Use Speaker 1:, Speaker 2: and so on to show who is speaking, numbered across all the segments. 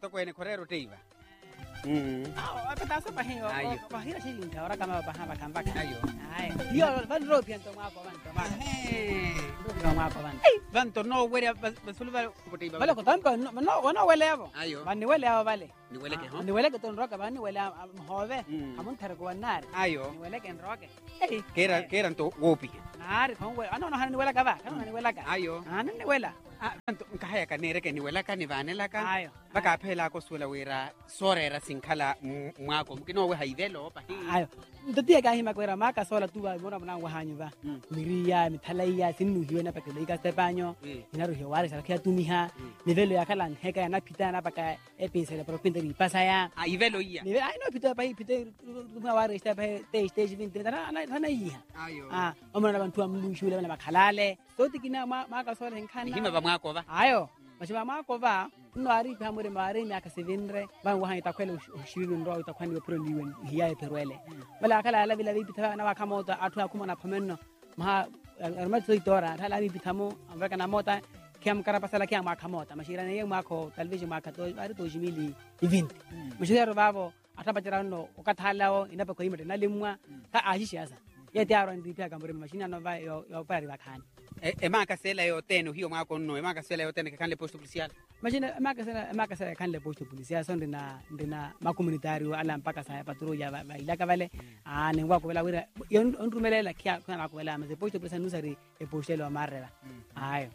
Speaker 1: toko ene korero teiva.
Speaker 2: Pataso pahengo.
Speaker 1: Ayo.
Speaker 2: Bahira silinta ora kama bahama kambaka.
Speaker 1: Ayo.
Speaker 2: Ayo. Yo van ropian to mako van to mako. Ropian mako van.
Speaker 1: Vanto no wele basuluva kuteiva.
Speaker 2: Vale ko tampa no wele avo.
Speaker 1: Ayo.
Speaker 2: Van ni wele avo vale.
Speaker 1: Ni wele ke ho?
Speaker 2: Ni wele ke ton roka van ni wele hove. Amun tar ko nar.
Speaker 1: Ayo.
Speaker 2: Ni wele ken roke.
Speaker 1: Keran to gopi.
Speaker 2: Nar kon wele. Ano no han ni wele ka ba. Kan ni wele ka.
Speaker 1: Ayo.
Speaker 2: Ano ni wele.
Speaker 1: Vanto nkahaya kanere ke ni wela ka ni vanela ka.
Speaker 2: Ayo.
Speaker 1: Baka phela ko swela wera sorera sinkhala mwako mkino we haivelo pa.
Speaker 2: Ayo. Ntatia ka hima kwera maka sola tuba mona mona wahanyu ba. Miria mithalaiya sinu hiwe na pakele ka stepanyo. Inaru hiwari sala kia tumiha. Nivelo ya kala heka ya na pita na paka episele pro pinteri pasaya.
Speaker 1: Ivelo iya.
Speaker 2: Nivel ay no pita tuma wari sta pa stage 20 na iya.
Speaker 1: Ayo.
Speaker 2: Omona na bantu amlu shule na makhalale. Toti kina maka sola henkana.
Speaker 1: Hima ba mwako ba?
Speaker 2: Ayo. Mashima mako ba no ari pamure mare mi akasevenre ba wahan itakwele ushiru ndo itakwani pro liwe hiya perwele bala kala ala bila bita na wakamota atu akuma na pamenno ma armato itora thala bipitamo amraka na mota kiam kara pasala kiam makamota mashira ne mako television makato ari to jimili event mashira babo atapachirano ukathalao inape ko imete nalimwa ka ajishasa yete aro ndi pia kambure mashina no va yo pari bakhani
Speaker 1: Maka sela yo teno hiyo mwako no maka sela yo teno ke kanle posto policial.
Speaker 2: Mashina maka sela kanle posto policial so ndina makomunitario ala mpaka sa patrulla ba ilaka vale ne ngwako vela wira onrumelela kya kana ko vela me posto policial nusari e postelo amarrela ayo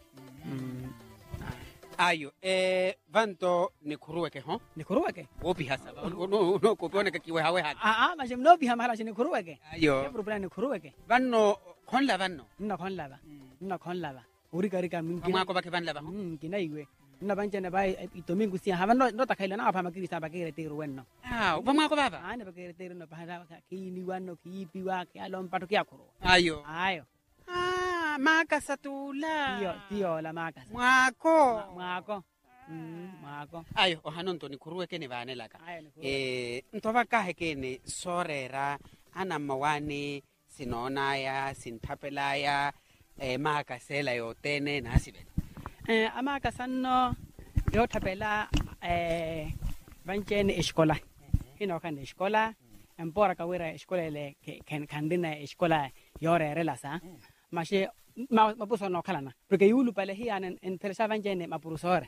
Speaker 1: Ayo vanto ni kuruweke ho
Speaker 2: ni kuruweke
Speaker 1: opi hasa no kopone ke kiwe hawe hata
Speaker 2: mashim no biha mahala ni kuruweke
Speaker 1: ayo
Speaker 2: problem ni kuruweke
Speaker 1: vanno khonla vanno
Speaker 2: nna khonlava uri karika mingi
Speaker 1: mwako ba ke vanla ba
Speaker 2: kina iwe nna banjana ba itomingu sia hava no takhaila na apa makiri sa ba kere tiro wenno
Speaker 1: ba mwako baba
Speaker 2: ne ba kere tiro no bahara kini wano kipiwa ke alom pato kya kuro
Speaker 1: ayo
Speaker 2: maka
Speaker 1: satula
Speaker 2: tio la maka
Speaker 1: mwako ayo ohanonto ni kuruweke ne vanela ka ntoba ka hekene sorera ana mawani sinona ya sinthapelaya maka sela yo tene nasibe
Speaker 2: amaka sanno yo thapela vanchene eskola hino kan eskola empora ka wera eskola le kandina eskola yore relasa mashe mapuso no kalana porque yulu pale hi anen en teresa vanchene mapurusore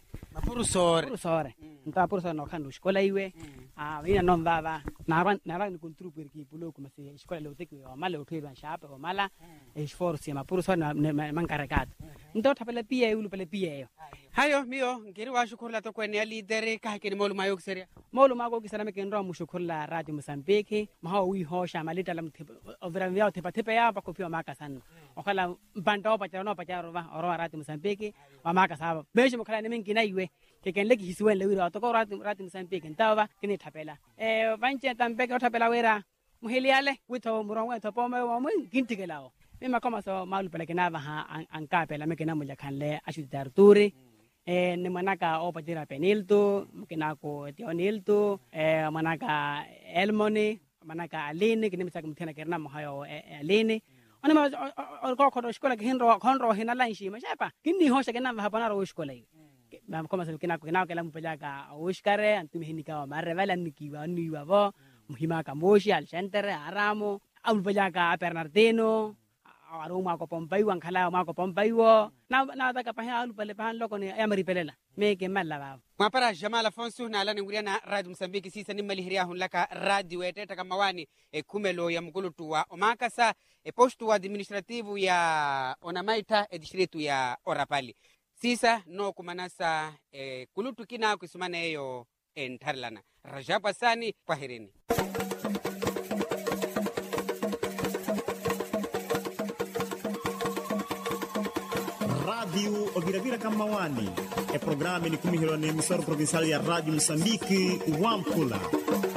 Speaker 2: nta purusore no kan eskola iwe vina non baba nara ni contru per ki pulo come se scuola lo te o male o teba shape o mala e sforzi ma puro sono mancarecat ndo tapele pie ulu pele pie
Speaker 1: hayo mio ngiri wa shukurla to ko ne leader ka ke molu mayo ksere
Speaker 2: molu mago kisara me ken ro mu shukurla radio Mozambique ma ho wi ho sha malita lam overa via tepa ya ba ko pio maka san o kala bando pa chano pa charo va oro radio Mozambique wa maka sa beshi mo kala ne min kinaiwe ke ken leki hiswen le wira to ko radio Mozambique ntawa kini tapela vanche tambe ko tapela wera muheliale wito murongo to pome wa mu gintigelao mima kama so malu pele kenava anka pela me kenamu ya kanle ashutar turi ne manaka o patira penilto kenako tionilto manaka elmoni manaka aline kini misaka mtena kerna mohayo aline ona ma ko skola ke hinro hinala inshima shapa kini hosha kenava hapana ro skola ba kama so kenako kela mpelaka ushkare antumi hinika marre vela nikiwa niwa vo muhima ka moshi al center aramo mpelaka Bernardino aroma ko pompai wan khala ma ko pompai wo na ta ka pa alu pele pan loko ne amari pelela me ke malla ba
Speaker 1: ma para Jamal Afonso na ala nguriana radio Mozambique sisa ni malihria hunlaka radio eteta kama wani kumelo ya mkulutua omakasa posto administrativo ya Onamaita distrito ya Orapali sisa no kumanasa kulutu kina kusumana eyo entarlana Rajab Hasani kwaherini
Speaker 3: Radio Oviravira Kamawani e programma ni kumihiro ne emissora provinciale ya Radio Moçambique Wampula.